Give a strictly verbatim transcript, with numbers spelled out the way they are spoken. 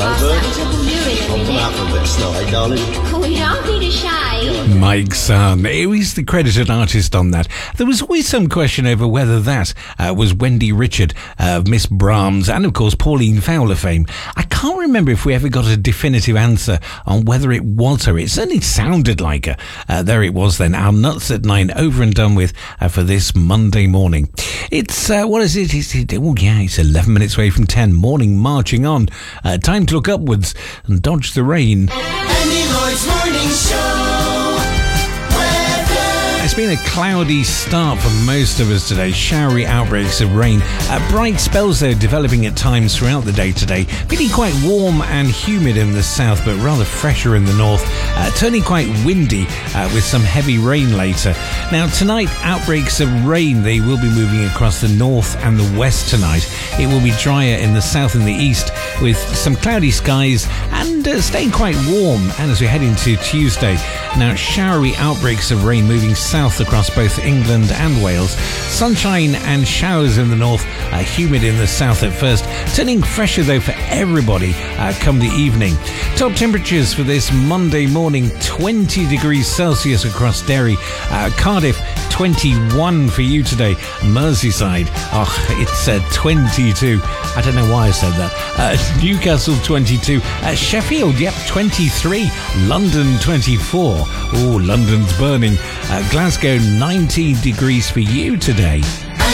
Hello, bird. I'll come out for a bit of snow, eh, darling? Oh, you don't be too shy. Mike's son. He was the credited artist on that. There was always some question over whether that uh, was Wendy Richard, uh, Miss Brahms, and of course Pauline Fowler fame. I can't remember if we ever got a definitive answer on whether it was her. It certainly sounded like her. Uh, there it was then. Our Nuts at Nine over and done with uh, for this Monday morning. It's, uh, what is it? It's, it? Oh yeah, it's eleven minutes away from ten. Morning marching on. Uh, time to look upwards and dodge the rain. Andy Lloyd's Morning Show. It's been a cloudy start for most of us today. Showery outbreaks of rain. Uh, bright spells, though, developing at times throughout the day today. Feeling quite warm and humid in the south, but rather fresher in the north. Uh, turning quite windy uh, with some heavy rain later. Now, tonight, outbreaks of rain. They will be moving across the north and the west tonight. It will be drier in the south and the east with some cloudy skies and uh, staying quite warm. And as we head into Tuesday, now, showery outbreaks of rain moving south across both England and Wales. Sunshine and showers in the north, uh, humid in the south at first, turning fresher though for everybody uh, come the evening. Top temperatures for this Monday morning: twenty degrees Celsius across Derry, uh, Cardiff twenty-one for you today, Merseyside, oh, it's uh, twenty-two. I don't know why I said that. Uh, Newcastle twenty-two, uh, Sheffield, yep, twenty-three, London twenty-four. Oh, London's burning. Uh, Glasgow nineteen degrees for you today.